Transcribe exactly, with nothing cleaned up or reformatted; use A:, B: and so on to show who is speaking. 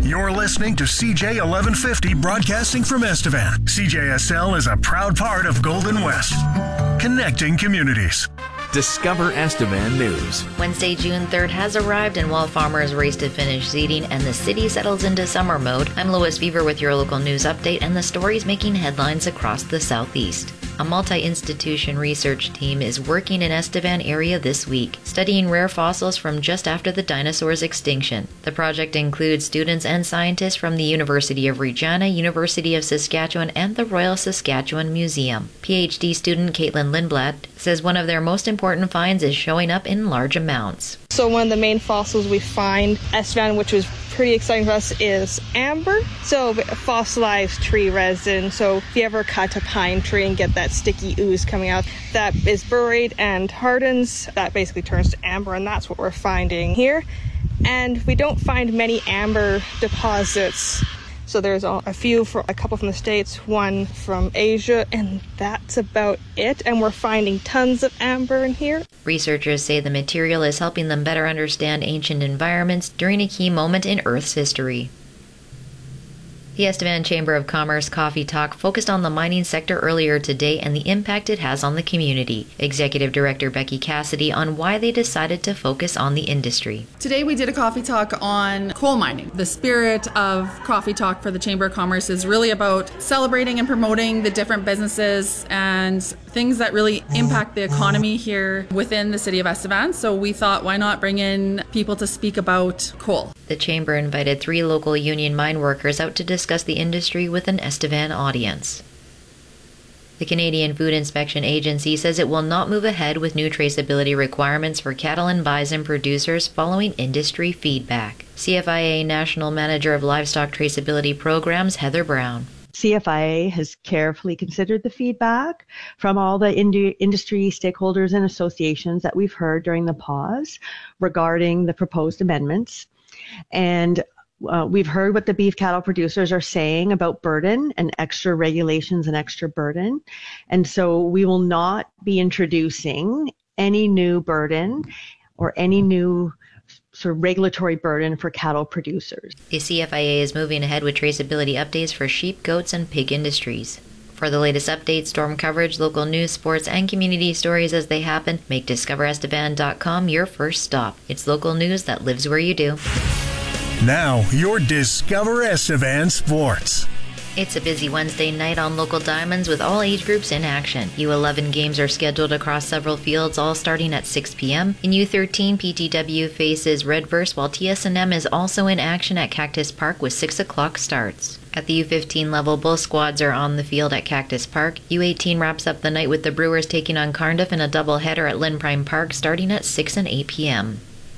A: You're listening to C J eleven fifty broadcasting from Estevan. C J S L is a proud part of Golden West, connecting communities.
B: Discover Estevan News.
C: Wednesday, June third has arrived, and while farmers race to finish seeding and the city settles into summer mode, I'm Lois Fever with your local news update and the stories making headlines across the southeast. A multi-institution research team is working in Estevan area this week, studying rare fossils from just after the dinosaurs' extinction. The project includes students and scientists from the University of Regina, University of Saskatchewan, and the Royal Saskatchewan Museum. PhD student Caitlin Lindblad says one of their most important finds is showing up in large amounts.
D: So one of the main fossils we find at Estevan, which was pretty exciting for us, is amber. So fossilized tree resin. So if you ever cut a pine tree and get that sticky ooze coming out, that is buried and hardens. That basically turns to amber, and that's what we're finding here. And we don't find many amber deposits. So there's a few, for a couple from the States, one from Asia, and that's about it. And we're finding tons of amber in here.
C: Researchers say the material is helping them better understand ancient environments during a key moment in Earth's history. The Estevan Chamber of Commerce Coffee Talk focused on the mining sector earlier today and the impact it has on the community. Executive Director Becky Cassidy on why they decided to focus on the industry.
E: Today we did a coffee talk on coal mining. The spirit of Coffee Talk for the Chamber of Commerce is really about celebrating and promoting the different businesses and things that really impact the economy here within the city of Estevan. So we thought, why not bring in people to speak about coal?
C: The Chamber invited three local union mine workers out to discuss the industry with an Estevan audience. The Canadian Food Inspection Agency says it will not move ahead with new traceability requirements for cattle and bison producers following industry feedback. C F I A National Manager of Livestock Traceability Programs, Heather Brown.
F: C F I A has carefully considered the feedback from all the ind- industry stakeholders and associations that we've heard during the pause regarding the proposed amendments. And uh, we've heard what the beef cattle producers are saying about burden and extra regulations and extra burden. And so we will not be introducing any new burden or any new sort of regulatory burden for cattle producers.
C: The C F I A is moving ahead with traceability updates for sheep, goats, and pig industries. For the latest updates, storm coverage, local news, sports, and community stories as they happen, make discover estevan dot com your first stop. It's local news that lives where you do.
A: Now, your Discover Estevan Sports.
C: It's a busy Wednesday night on Local Diamonds with all age groups in action. U eleven games are scheduled across several fields, all starting at six p.m. In U thirteen, P T W faces Redverse, while T S N M is also in action at Cactus Park with six o'clock starts. At the U fifteen level, both squads are on the field at Cactus Park. U eighteen wraps up the night with the Brewers taking on Cardiff in a doubleheader at Lynn Prime Park starting at six and eight p.m.